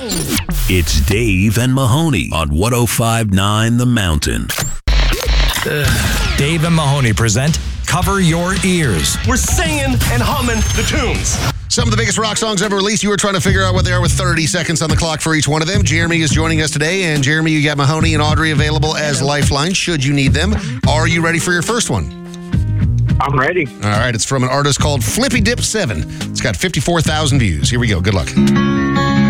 It's Dave and Mahoney on 105.9 The Mountain. Dave and Mahoney present Cover Your Ears. We're singing and humming the tunes. Some of the biggest rock songs ever released. You were trying to figure out what they are with 30 seconds on the clock for each one of them. Jeremy is joining us today. And Jeremy, you got Mahoney and Audrey available as lifelines should you need them. Are you ready for your first one? I'm ready. All right. It's from an artist called Flippy Dip 7. It's got 54,000 views. Here we go. Good luck.